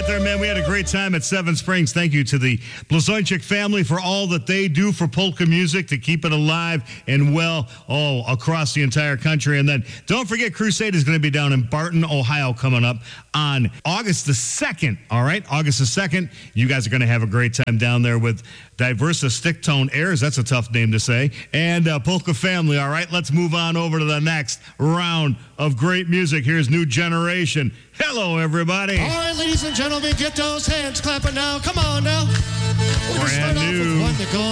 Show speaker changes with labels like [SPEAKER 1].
[SPEAKER 1] right there, man. We had a great time at Seven Springs. Thank you to the Blazonczyk family for all that they do for polka music to keep it alive and well all across the entire country. And then don't forget, Crusade is going to be down in Barton, Ohio, coming up on August the 2nd. All right, August the 2nd. You guys are going to have a great time down there with Diversa Stick Tone Airs. That's a tough name to say. And Polka Family. All right, let's move on over to the next round of great music. Here's New Generation. Hello, everybody.
[SPEAKER 2] All right, ladies and gentlemen, get those hands clapping now. Come on now. We're
[SPEAKER 1] Brand new.
[SPEAKER 2] One to go